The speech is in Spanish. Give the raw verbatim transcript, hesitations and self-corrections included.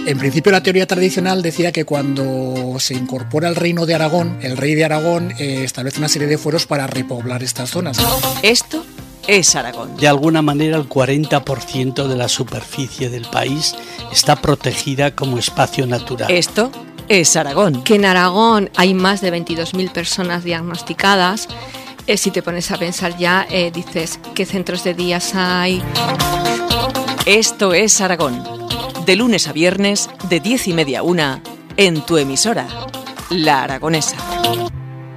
En principio, la teoría tradicional decía que cuando se incorpora el reino de Aragón, el rey de Aragón eh, establece una serie de fueros para repoblar estas zonas. Esto es Aragón. De alguna manera, el cuarenta por ciento de la superficie del país está protegida como espacio natural. Esto es Aragón. Que en Aragón hay más de veintidós mil personas diagnosticadas. Eh, si te pones a pensar ya, eh, dices, ¿qué centros de días hay? Esto es Aragón. De lunes a viernes, de diez y media a una, en tu emisora, La Aragonesa.